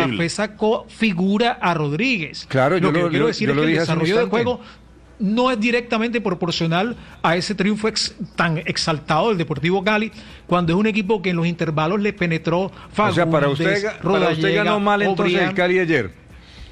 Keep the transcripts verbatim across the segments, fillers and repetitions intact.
Santa Fe sacó figura a Rodríguez. Claro, yo lo que lo, yo quiero yo, decir yo es lo que el dije hace un desarrollo del instante. juego no es directamente proporcional a ese triunfo ex, tan exaltado del Deportivo Cali, cuando es un equipo que en los intervalos le penetró Fagundes, O sea, para usted, para usted ganó mal entonces Obrián. el Cali ayer.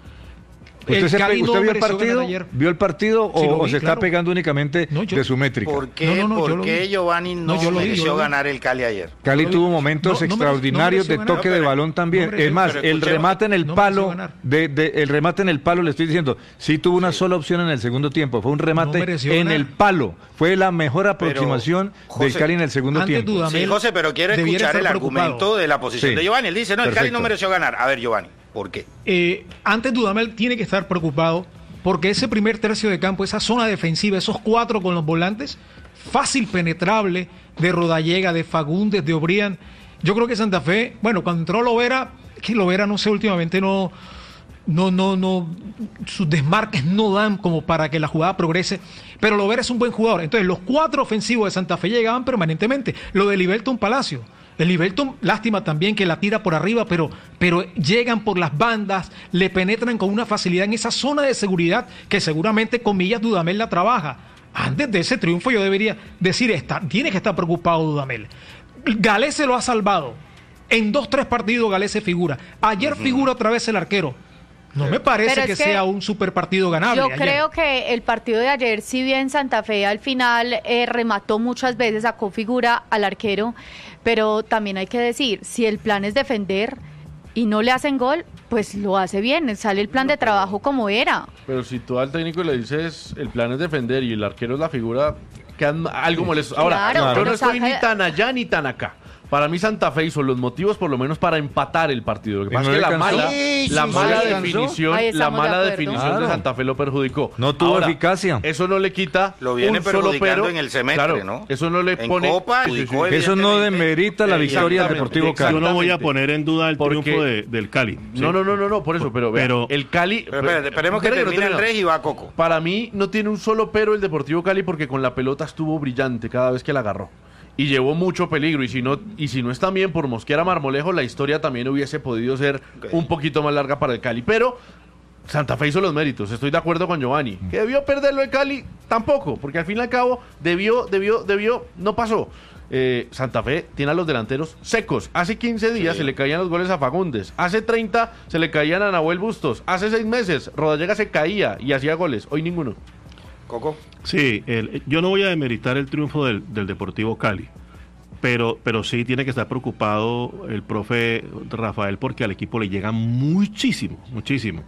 ¿Usted, El se Cali pe- no usted vio el mereció partido? ganar ayer. ¿Vio el partido o, Sí, lo o vi, se claro. está pegando únicamente No, yo- de su métrica? ¿Por qué, No, no, no, yo ¿por lo qué vi. Giovanni no, No, yo lo vi, mereció yo lo vi. ganar el Cali ayer? Cali No, tuvo no, momentos no mere- extraordinarios no mereció de toque ganar. de balón también. No mereció, es más, pero el escuchemos- remate en el no mereció palo, ganar. de, de- el remate en el palo, le estoy diciendo, sí tuvo una sola opción en el segundo tiempo. Fue un remate mereció en ganar. el palo. Fue la mejor aproximación José, del Cali en el segundo antes tiempo. Dudamel Sí, José, pero quiero debiera escuchar estar el preocupado. argumento de la posición Sí. de Giovanni. Él dice, no, el Cali Perfecto. no mereció ganar. A ver, Giovanni, ¿por qué? Eh, antes Dudamel tiene que estar preocupado porque ese primer tercio de campo, esa zona defensiva, esos cuatro con los volantes, fácil penetrable de Rodallega, de Fagundes, de Obrián. Yo creo que Santa Fe, bueno, cuando entró Lovera, que Lovera no sé, últimamente no, no, no, no, sus desmarques no dan como para que la jugada progrese, pero Lovera es un buen jugador. Entonces los cuatro ofensivos de Santa Fe llegaban permanentemente. Lo de Liberton Palacio. El Liberton, lástima también que la tira por arriba, pero, pero llegan por las bandas, le penetran con una facilidad en esa zona de seguridad que seguramente, comillas, Dudamel la trabaja. Antes de ese triunfo yo debería decir, esta, tiene que estar preocupado Dudamel. Galés se lo ha salvado. En dos, tres partidos Galés se figura. Ayer uh-huh. figura otra vez el arquero. No me parece que, que sea un super partido ganable. Yo ayer. creo que el partido de ayer, si bien Santa Fe al final eh, remató muchas veces, sacó figura al arquero, pero también hay que decir, si el plan es defender y no le hacen gol, pues lo hace bien, sale el plan de trabajo como era. Pero si tú al técnico le dices, el plan es defender y el arquero es la figura, quedan algo molesto. Ahora, Claro, yo no pero estoy saca- ni tan allá ni tan acá. Para mí Santa Fe hizo los motivos por lo menos para empatar el partido. Lo que ¿Y pasa no es que le la cansó? mala, Sí, la sí, mala sí. definición, Ahí la estamos de mala acuerdo. definición Claro. de Santa Fe lo perjudicó. No tuvo Ahora, eficacia. Eso no le quita Lo viene un solo perjudicando pero, en el semestre, claro, ¿no? Eso no le En pone Copa, Sí, sí, ubicó sí. Eso no evidentemente. demerita la victoria del Exactamente, Deportivo Cali. Yo no voy a Exactamente. poner en duda el Porque- triunfo de, del Cali. ¿sí? No, no, no, no, no, por eso, pero, vea, Pero- el Cali... Pero espérate, esperemos que Espera no termine el termino. tres y va a Coco. Para mí no tiene un solo pero el Deportivo Cali porque con la pelota estuvo brillante cada vez que la agarró. Y llevó mucho peligro. Y si no, y si no es también por Mosquera Marmolejo, la historia también hubiese podido ser Okay. un poquito más larga para el Cali. Pero Santa Fe hizo los méritos. Estoy de acuerdo con Giovanni. ¿Que debió perderlo el Cali? Tampoco. Porque al fin y al cabo, debió, debió, debió, no pasó. Eh, Santa Fe tiene a los delanteros secos. Hace quince días Sí. se le caían los goles a Fagundes. Hace treinta se le caían a Nahuel Bustos. Hace seis meses Rodallega se caía y hacía goles. Hoy ninguno. Coco. Sí, el- yo no voy a demeritar el triunfo del, del Deportivo Cali, pero, pero sí tiene que estar preocupado el profe Rafael porque al equipo le llega muchísimo, muchísimo.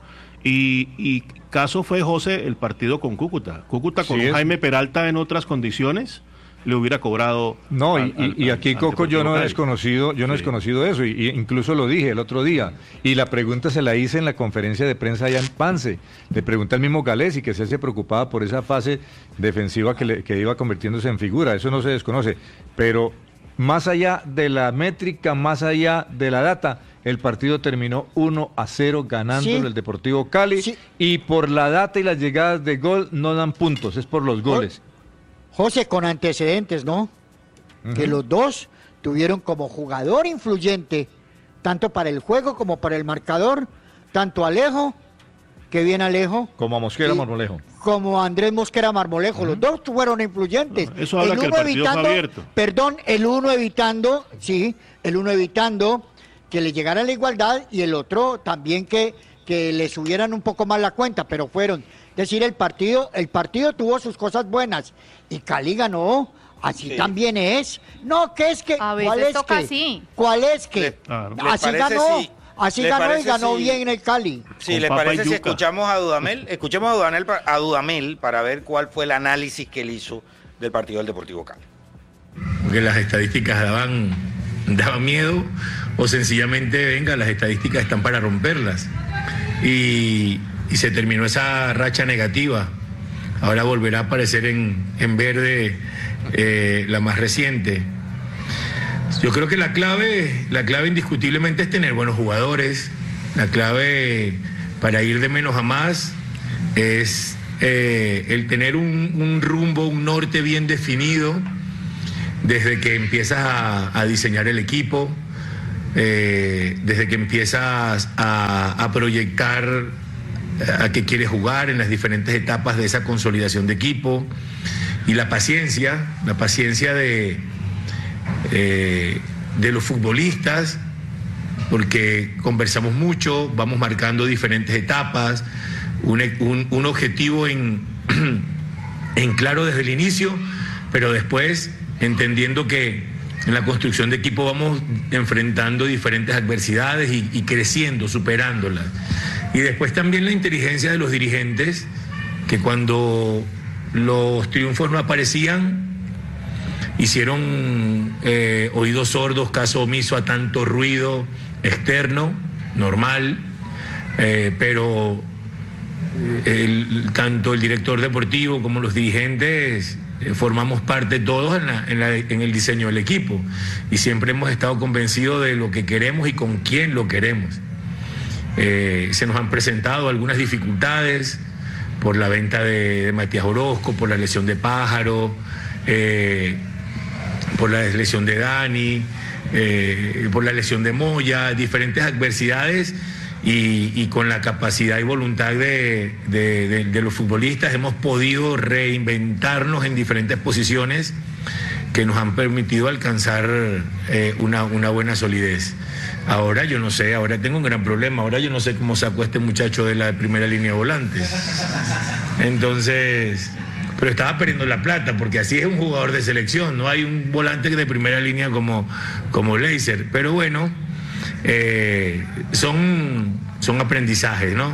Y, y caso fue, José, el partido con Cúcuta. Cúcuta con Sí, es- Jaime Peralta en otras condiciones le hubiera cobrado. No, y, al- y- al- y aquí al Coco yo Deportivo no he Cali. desconocido, yo no he Sí. desconocido eso, y, y incluso lo dije el otro día, y la pregunta se la hice en la conferencia de prensa allá en Pance, le pregunté al mismo Galés y que se se preocupaba por esa fase defensiva que, le- que iba convirtiéndose en figura, eso no se desconoce, pero más allá de la métrica, más allá de la data, el partido terminó uno a cero ganando Sí. el Deportivo Cali, Sí. y por la data y las llegadas de gol no dan puntos, es por los goles. José, con antecedentes, ¿no? Que los dos tuvieron como jugador influyente, tanto para el juego como para el marcador, tanto Alejo, que bien Alejo, Como a Mosquera Sí. Marmolejo. como Andrés Mosquera Marmolejo. Los dos fueron influyentes. No, eso habla que el partido fue abierto. Perdón, el uno evitando, sí, el uno evitando que le llegara la igualdad y el otro también que, que le subieran un poco más la cuenta, pero fueron. Es decir, el partido, el partido tuvo sus cosas buenas y Cali ganó. Así Sí. también es. No, ¿qué es que? A ¿Cuál veces es toca que? así. ¿Cuál es que? Le- Claro. ¿Les Así parece ganó, si- así les ganó y parece ganó si- bien en el Cali. Si Con les papa y parece, si yuca. escuchamos a Dudamel, escuchemos a Dudamel, pa- a Dudamel para ver cuál fue el análisis que él hizo del partido del Deportivo Cali. Porque las estadísticas daban, daban miedo o sencillamente, venga, las estadísticas están para romperlas. Y, y se terminó esa racha negativa. Ahora volverá a aparecer en, en verde eh, la más reciente. Yo creo que la clave, la clave indiscutiblemente es tener buenos jugadores. La clave para ir de menos a más es eh, el tener un, un rumbo, un norte bien definido desde que empiezas a, a diseñar el equipo, eh, desde que empiezas a, a proyectar a qué quieres jugar en las diferentes etapas de esa consolidación de equipo, y la paciencia, la paciencia de, eh, de los futbolistas, porque conversamos mucho, vamos marcando diferentes etapas, un, un, un objetivo en, en claro desde el inicio, pero después entendiendo que en la construcción de equipo vamos enfrentando diferentes adversidades y, y creciendo, superándolas. Y después también la inteligencia de los dirigentes, que cuando los triunfos no aparecían, hicieron eh, oídos sordos, caso omiso a tanto ruido externo, normal, eh, pero el, tanto el director deportivo como los dirigentes eh, formamos parte todos en, la, en, la, en el diseño del equipo, y siempre hemos estado convencidos de lo que queremos y con quién lo queremos. Eh, se nos han presentado algunas dificultades por la venta de, de Matías Orozco, por la lesión de Pájaro, eh, por la lesión de Dani, eh, por la lesión de Moya, diferentes adversidades, y, y con la capacidad y voluntad de, de, de, de los futbolistas hemos podido reinventarnos en diferentes posiciones que nos han permitido alcanzar eh, una, una buena solidez. Ahora yo no sé, ahora tengo un gran problema, ahora yo no sé cómo sacó a este muchacho de la primera línea de volantes. Entonces, pero estaba perdiendo la plata, porque así es un jugador de selección, no hay un volante de primera línea como, como Leiser. Pero bueno, eh, son, son aprendizajes, ¿no?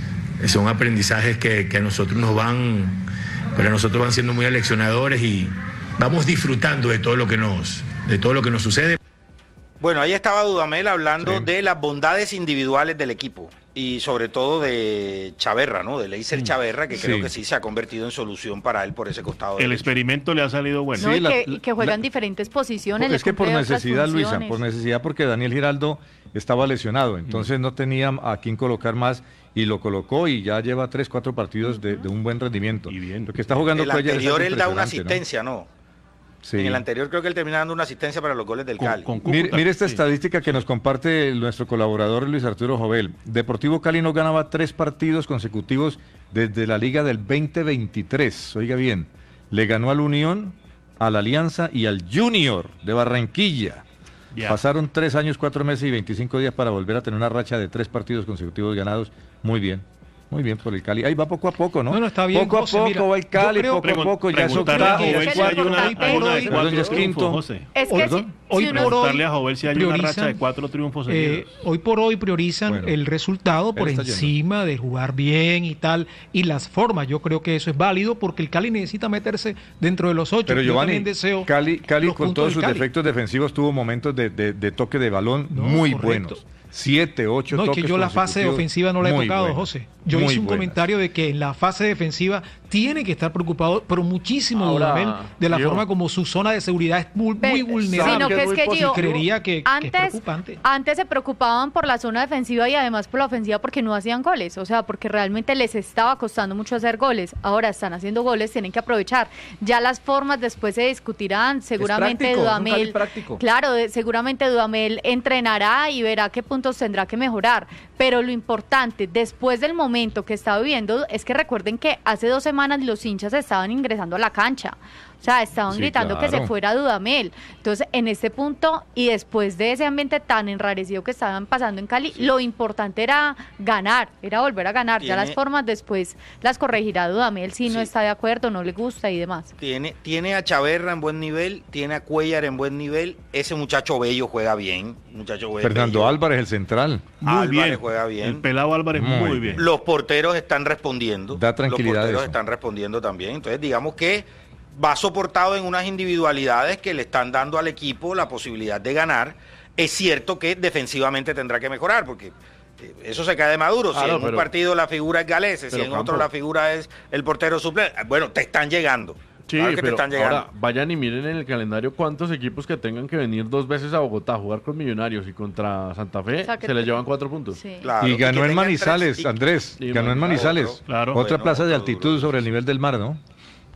Son aprendizajes que, que a nosotros nos van, para nosotros van siendo muy aleccionadores, y vamos disfrutando de todo lo que nos, de todo lo que nos sucede. Bueno, ahí estaba Dudamel hablando Sí. de las bondades individuales del equipo, y sobre todo de Chaverra, ¿no? De Leiser Chaverra, que Sí. creo que sí se ha convertido en solución para él por ese costado. El derecho. experimento le ha salido bueno. No, Sí, y, la- que, y que juegan la- diferentes posiciones. le Es que por cumple otras necesidad, Luisa, funciones. por necesidad, porque Daniel Giraldo estaba lesionado, entonces no tenía a quién colocar más, y lo colocó, y ya lleva tres, cuatro partidos de, de un buen rendimiento. Y bien. Lo que está jugando El Cuellar es anterior algo él da una impresionante, ¿no? asistencia, ¿no? Sí. En el anterior creo que él termina dando una asistencia para los goles del Con- Cali. con Mire, Cúcuta, mire esta sí. estadística que nos comparte nuestro colaborador Luis Arturo Jovel. Deportivo Cali no ganaba tres partidos consecutivos desde la liga del veinte veintitrés. Oiga bien, le ganó al Unión, a la Alianza y al Junior de Barranquilla. Ya. Pasaron tres años, cuatro meses y veinticinco días para volver a tener una racha de tres partidos consecutivos ganados. Muy bien. Muy bien por el Cali. Ahí va poco a poco, ¿no? No, no, está bien, Poco José, a poco mira, va el yo Cali, creo- poco a poco ya es Preguntarle a octavo, Jovel es si que hay lo una, importante hay una de es- cuatro Perdón, ya es triunfos, quinto. José. Es que Perdón. si, Hoy si por uno, hoy Preguntarle a Jovel si hay una priorizan- racha de cuatro triunfos Eh, seguidos. hoy por hoy priorizan Bueno, el resultado por él está yendo. encima de jugar bien y tal, y las formas. Yo creo que eso es válido porque el Cali necesita meterse dentro de los ocho. Pero Yo Giovanni, también deseo Cali, Cali los con puntos todos del sus Cali. defectos defensivos tuvo momentos de, de- de toque de balón No, muy correcto. buenos. Siete, ocho No, es toques que yo la fase consecutivos ofensiva no la he muy tocado, buenos, José. Yo muy hice un buenas. comentario de que en la fase defensiva tiene que estar preocupado, pero muchísimo Ahora, Dudamel, de la Gio. forma como su zona de seguridad es muy, Ve, muy vulnerable. sino que que es es muy que positivo. yo Creería que, que es antes, preocupante. antes se preocupaban por la zona defensiva y además por la ofensiva porque no hacían goles, o sea, porque realmente les estaba costando mucho hacer goles. Ahora están haciendo goles, tienen que aprovechar. Ya las formas después se discutirán, seguramente práctico, es un Cali Dudamel, práctico. claro, de- seguramente Dudamel entrenará y verá qué puntos tendrá que mejorar, pero lo importante después del momento que está viviendo es que recuerden que hace dos semanas los hinchas estaban ingresando a la cancha. O sea, estaban Sí, gritando que se claro. fuera Dudamel. Entonces, en este punto y después de ese ambiente tan enrarecido que estaban pasando en Cali, lo importante era ganar, era volver a ganar. Ya Tiene- las formas después las corregirá Dudamel si no Sí. está de acuerdo, no le gusta y demás. Tiene, tiene a Chaverra en buen nivel, tiene a Cuellar en buen nivel. Ese muchacho bello juega bien. Muchacho bello. Fernando Álvarez, el central. Muy Álvarez bien. juega bien. El pelado Álvarez Muy muy, bien. bien. Los porteros están respondiendo. Da tranquilidad Los porteros eso. están respondiendo también. Entonces, digamos que va soportado en unas individualidades que le están dando al equipo la posibilidad de ganar. Es cierto que defensivamente tendrá que mejorar, porque eh, eso se cae de maduro. Si Claro, en un pero- partido la figura es Galese, si pero en otro Campo. la figura es el portero suplente, bueno, te están llegando. Sí, Claro que te pero están llegando. ahora vayan y miren en el calendario cuántos equipos que tengan que venir dos veces a Bogotá a jugar con Millonarios y contra Santa Fe O sea, que se les te- llevan cuatro puntos. Sí. Claro, y que ganó en tengan Manizales, tres- y- Andrés. y ganó en Manizales, Manizales. otro. Claro. Otra Bueno, plaza de otro altitud duro. sobre el nivel del mar, ¿no?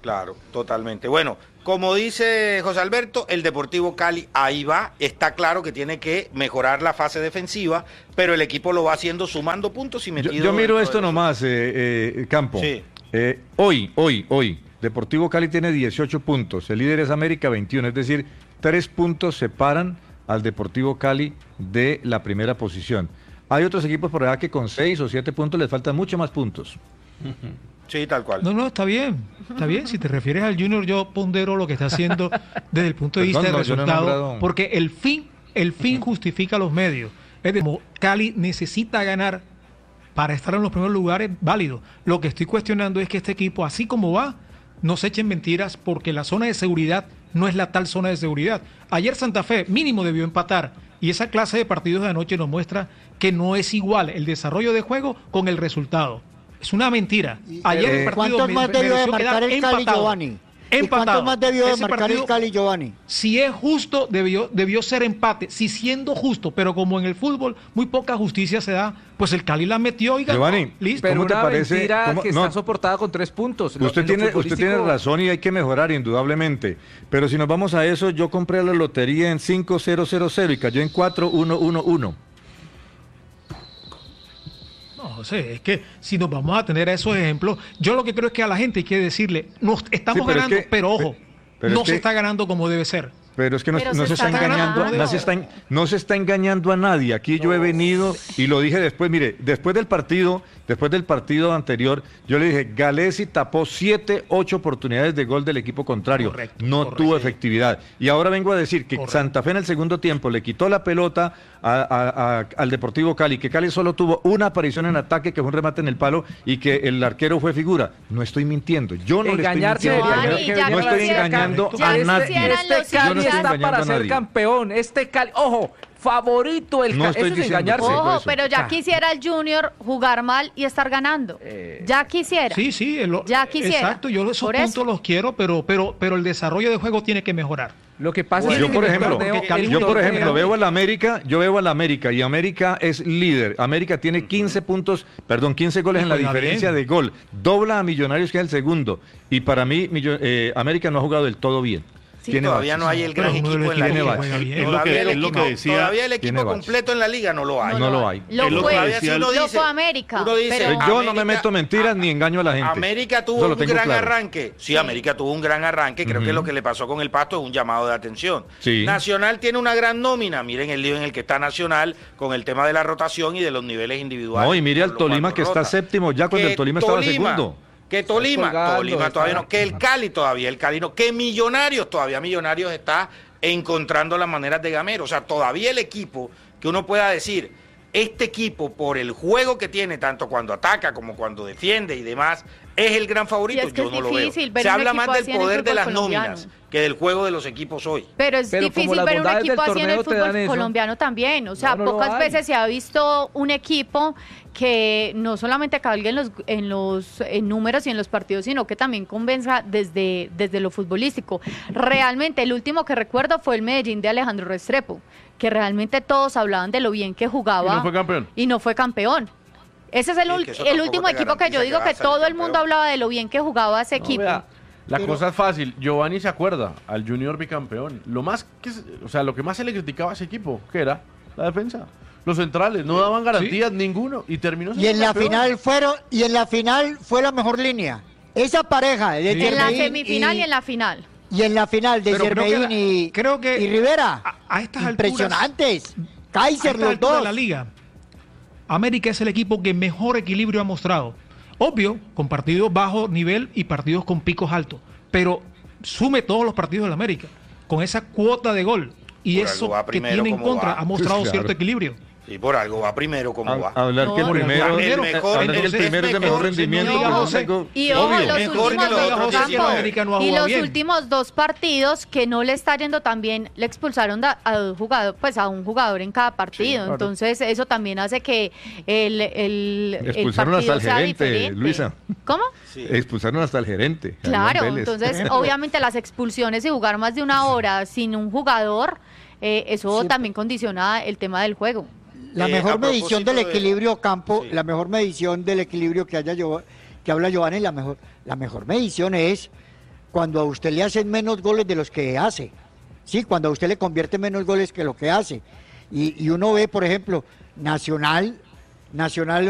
Claro, totalmente. Bueno, como dice José Alberto, el Deportivo Cali ahí va, está claro que tiene que mejorar la fase defensiva, pero el equipo lo va haciendo sumando puntos y metido. Yo, yo miro esto de nomás, eh, eh, Campo. Sí. Eh, hoy, hoy, hoy, Deportivo Cali tiene dieciocho puntos, el líder es América veintiuno, es decir, tres puntos separan al Deportivo Cali de la primera posición. Hay otros equipos por allá que con seis o siete puntos les faltan mucho más puntos. Sí, tal cual. No, no, está bien, está bien. Si te refieres al Junior, yo pondero lo que está haciendo desde el punto de vista Perdón, del no, yo no he resultado, nombrado. porque el fin, el fin justifica los medios. Es decir, como Cali necesita ganar para estar en los primeros lugares, válido. Lo que estoy cuestionando es que este equipo, así como va, no se echen mentiras, porque la zona de seguridad no es la tal zona de seguridad. Ayer Santa Fe mínimo debió empatar, y esa clase de partidos de anoche nos muestra que no es igual el desarrollo de juego con el resultado. Es una mentira. Ayer Eh, el partido ¿Cuántos me- más debió de mereció marcar quedar el Cali, empatado. Giovanni? ¿Y Empatado. cuántos más debió de Ese marcar partido, el Cali, Giovanni? si es justo, debió, debió ser empate. Si siendo justo, pero como en el fútbol muy poca justicia se da, pues el Cali la metió y ganó. Giovanni, Listo. Pero ¿cómo te una parece? mentira ¿Cómo? que No. está soportada con tres puntos. Lo- Usted en lo tiene, usted tiene futbolístico- razón y hay que mejorar indudablemente. Pero si nos vamos a eso, yo compré la lotería en cinco cero cero cero y cayó en cuatro uno uno uno. No sé, es que si nos vamos a tener a esos ejemplos, yo lo que creo es que a la gente hay que decirle, nos estamos Sí, pero es ganando, que- pero ojo, pero no es se que- está ganando como debe ser. Pero es que no, Pero no se se está está engañando, ganando. no se está, en- no se está engañando a nadie. Aquí yo he venido y lo dije después, mire, después del partido, después del partido anterior, yo le dije, Galesi tapó siete, ocho oportunidades de gol del equipo contrario. Correcto, no correcto. tuvo efectividad. Y ahora vengo a decir que Correcto. Santa Fe en el segundo tiempo le quitó la pelota a- a- a- al Deportivo Cali, que Cali solo tuvo una aparición en ataque, que fue un remate en el palo, y que el arquero fue figura. No estoy mintiendo. Yo no Engañarse le estoy debería mintiendo. Giovanni, ser ya no estoy quisiera- engañando ya a quisieran nadie. los Este Yo no Cali estoy está engañando para a ser nadie. campeón. Este Cali, ojo, favorito el No Cali. estoy Eso es diciendo engañarse. que- Ojo, eso. pero ya Ah. quisiera el Junior jugar mal y estar ganando. Eh, Ya quisiera. Sí, sí, el- Ya quisiera. exacto, yo esos Por puntos eso. los quiero, pero, pero, pero el desarrollo de juego tiene que mejorar. Lo que pasa Bueno, es Yo que por en el ejemplo, torneo- porque el yo por torneo- ejemplo veo al América, yo veo al América y América es líder. América tiene quince puntos, perdón, quince goles en la Juega diferencia bien. de gol. Dobla a Millonarios que es el segundo. Y para mí Millo- eh, América no ha jugado del todo bien. Sí. Tiene Todavía baches. no hay el Pero gran uno de equipo los en la equipos liga. que juega bien. Es lo Todavía que- el es lo equipo- que decía- todavía el Tiene equipo baches. completo en la liga no lo hay. No lo hay. Lo Es lo que fue. Todavía si decía uno el- Lo dice- fue América, uno dice, pero- Yo no me América- meto mentiras ni engaño a la gente. América tuvo Eso lo un tengo gran claro. arranque. Sí, América tuvo un gran arranque. Creo Ujú. que lo que le pasó con el Pasto es un llamado de atención. Sí. Nacional tiene una gran nómina. Miren el lío en el que está Nacional con el tema de la rotación y de los niveles individuales. No, y mire al por lo cual Tolima no que está rota. séptimo ya cuando Que el Tolima estaba Tolima, segundo. Que Tolima, colgando, Tolima está- todavía no. Que el Cali todavía, el Cali no. Que Millonarios todavía, Millonarios está encontrando las maneras de gamero. O sea, todavía el equipo que uno pueda decir, este equipo por el juego que tiene, tanto cuando ataca como cuando defiende y demás, es el gran favorito. Y es que Yo es no lo difícil veo. ver Se un habla equipo más del así en el poder de fútbol las colombiano. nóminas que del juego de los equipos hoy. Pero es Pero como difícil las ver un bondades equipo del así en el torneo te dan fútbol eso. colombiano también. O sea, No, no lo pocas hay. veces se ha visto un equipo que no solamente cabalgue en los, en los en números y en los partidos, sino que también convenza desde, desde lo futbolístico. Realmente, el último que recuerdo fue el Medellín de Alejandro Restrepo, que realmente todos hablaban de lo bien que jugaba. Y no fue campeón. Y no fue campeón. Ese es el, Sí, ul- que eso el tampoco último te equipo que yo garantiza digo que que vas a salir todo el mundo campeón. hablaba de lo bien que jugaba ese No, equipo. vea, la Pero- cosa es fácil. Giovanni se acuerda al Junior bicampeón. Lo más que, se- o sea, lo que más se le criticaba a ese equipo, ¿qué era? La defensa. Los centrales no daban garantías ninguno y terminó Y siendo en la campeón. final fueron, y en la final fue la mejor línea. Esa pareja de Sí. En la Germain semifinal y, en la final. y en la final de Pero creo que Germain la- y, creo que y Rivera. a- a estas Impresionantes. A Kaiser esta los altura de dos. la liga, América es el equipo que mejor equilibrio ha mostrado. Obvio, con partidos bajo nivel y partidos con picos altos, pero sume todos los partidos de la América con esa cuota de gol y Por algo eso va que primero tiene en como contra va. ha mostrado Claro. cierto equilibrio. Y por algo va primero como Ha- va. Hablar No, que el no, primero, el mejor, hablar que el entonces, primero es de es mejor mejor, rendimiento no, con no, doce no. go- Y ojo, obvio. los Mejor últimos que los dos otros campos, diecinueve. América no ha y jugado los bien. últimos dos partidos que no le está yendo tan bien, le expulsaron da- a dos jugadores, pues a un jugador en cada partido. claro. Entonces eso también hace que el, el, el Expulsaron partido hasta el sea gerente, diferente. Luisa. ¿Cómo? Sí. Expulsaron hasta el gerente. Claro, Adrián Vélez. entonces obviamente las expulsiones y jugar más de una hora sin un jugador, eh, eso Sí. también condiciona el tema del juego. La Eh, mejor a medición propósito del de- equilibrio campo, Sí. la mejor medición del equilibrio que haya Giova- que habla Giovanni, la mejor, la mejor medición es cuando a usted le hacen menos goles de los que hace, sí, cuando a usted le convierte menos goles que lo que hace. Y, y uno ve, por ejemplo, Nacional, Nacional